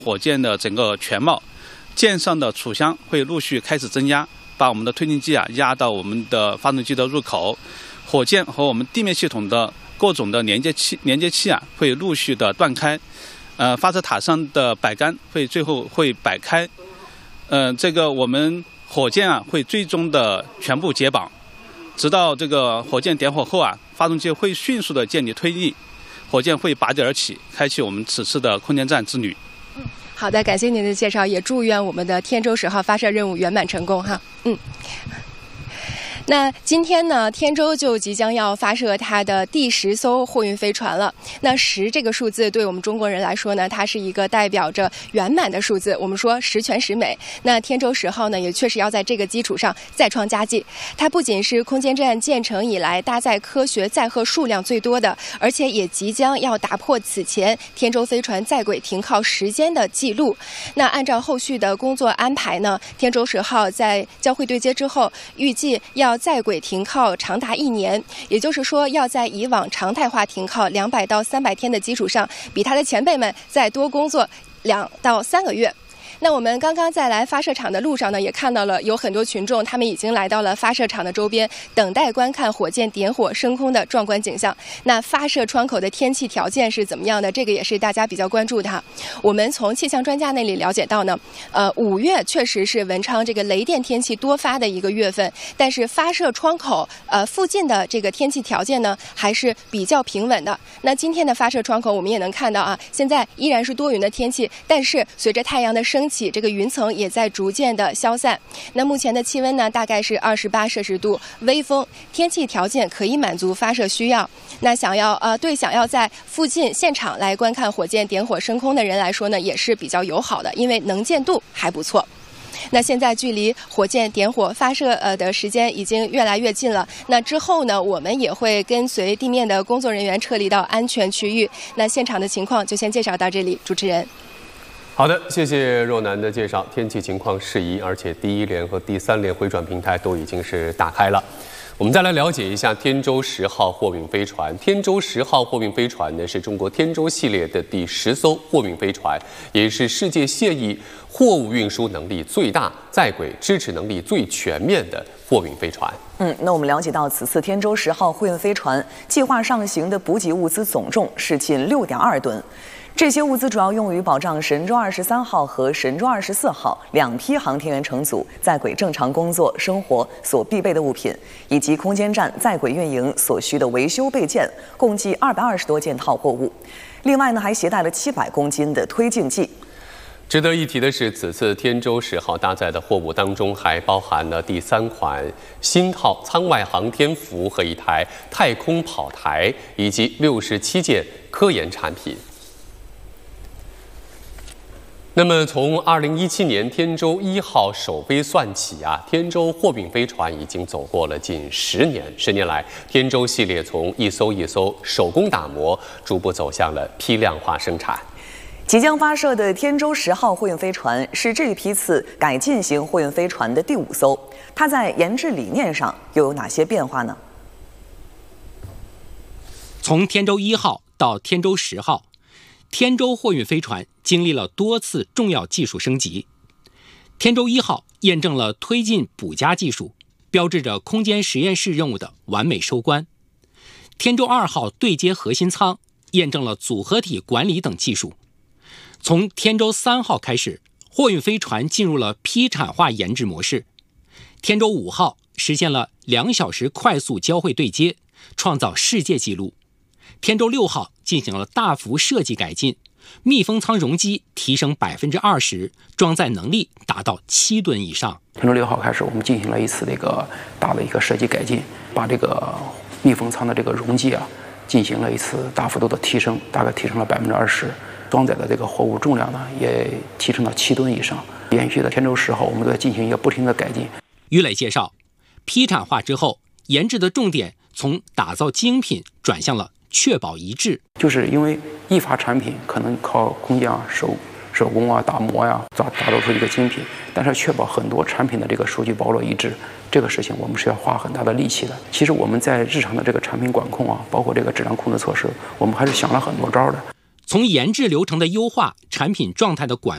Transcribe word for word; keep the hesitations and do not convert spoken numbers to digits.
火箭的整个全貌，舰上的储箱会陆续开始增压，把我们的推进剂啊压到我们的发动机的入口，火箭和我们地面系统的各种的连接器连接器啊会陆续的断开，呃，发射塔上的摆杆会最后会摆开，呃，这个我们火箭啊会最终的全部解绑，直到这个火箭点火后啊，发动机会迅速的建立推力，火箭会拔地而起，开启我们此次的空间站之旅。 嗯，好的，感谢您的介绍，也祝愿我们的天舟十号发射任务圆满成功哈。嗯。那今天呢，天舟就即将要发射它的第十艘货运飞船了。那十这个数字对我们中国人来说呢，它是一个代表着圆满的数字。我们说十全十美。那天舟十号呢，也确实要在这个基础上再创佳绩。它不仅是空间站建成以来搭载科学载荷数量最多的，而且也即将要打破此前天舟飞船在轨停靠时间的记录。那按照后续的工作安排呢，天舟十号在交会对接之后，预计要在轨停靠长达一年，也就是说，要在以往常态化停靠两百到三百天的基础上，比他的前辈们再多工作两到三个月。那我们刚刚在来发射场的路上呢，也看到了有很多群众，他们已经来到了发射场的周边，等待观看火箭点火升空的壮观景象。那发射窗口的天气条件是怎么样的？这个也是大家比较关注的。我们从气象专家那里了解到呢，呃，五月确实是文昌这个雷电天气多发的一个月份，但是发射窗口呃附近的这个天气条件呢，还是比较平稳的。那今天的发射窗口我们也能看到啊，现在依然是多云的天气，但是随着太阳的升起，这个云层也在逐渐的消散。那目前的气温呢，大概是二十八摄氏度，微风，天气条件可以满足发射需要。那想要呃对想要在附近现场来观看火箭点火升空的人来说呢，也是比较友好的，因为能见度还不错。那现在距离火箭点火发射呃的时间已经越来越近了。那之后呢，我们也会跟随地面的工作人员撤离到安全区域。那现场的情况就先介绍到这里，主持人。 好的，谢谢若楠的介绍。天气情况适宜，而且第一连和第三连回转平台都已经是打开了。我们再来了解一下天舟十号货运飞船。天舟十号货运飞船呢，是中国天舟系列的第十艘货运飞船，也是世界现役货物运输能力最大、在轨支持能力最全面的货运飞船。 嗯，那我们了解到，此次天舟十号货运飞船计划上行的补给物资总重是近六点二吨。这些物资主要用于保障神舟二十三号和神舟二十四号两批航天员乘组在轨正常工作生活所必备的物品，以及空间站在轨运营所需的维修备件，共计二百二十多件套货物。另外呢，还携带了七百公斤的推进剂。 值得一提的是，此次天舟十号搭载的货物当中，还包含了第三款新套舱外航天服和一台太空跑台，以及六十七件科研产品。那么，从二零一七年天舟一号首飞算起啊，天舟货运飞船已经走过了近十年。十年来，天舟系列从一艘一艘手工打磨，逐步走向了批量化生产。 即将发射的天舟十号货运飞船是这一批次改进型货运飞船的第五艘，它在研制理念上又有哪些变化呢？ 从天舟一号到天舟十号，天舟货运飞船经历了多次重要技术升级。天舟一号验证了推进补加技术，标志着空间实验室任务的完美收官。天舟二号对接核心舱，验证了组合体管理等技术。从天舟三号开始，货运飞船进入了批产化研制模式。天舟五号实现了两小时快速交会对接，创造世界纪录。天舟六号进行了大幅设计改进，密封舱容积提升百分之二十，装载能力达到七吨以上。 天舟六号开始，我们进行了一次这个大的一个设计改进，把这个密封舱的这个容积啊，进行了一次大幅度的提升，大概提升了百分之二十，装载的这个货物重量呢也提升到七吨以上。延续的天舟十号，我们都在进行一个不停的改进。 于磊介绍，批产化之后，研制的重点从打造精品转向了确保一致， 就是因为一发产品可能靠工匠手手工啊、打磨呀、啊，打打造出一个精品，但是确保很多产品的这个数据包罗一致，这个事情我们是要花很大的力气的。其实我们在日常的这个产品管控啊，包括这个质量控制措施，我们还是想了很多招的。 从研制流程的优化、产品状态的管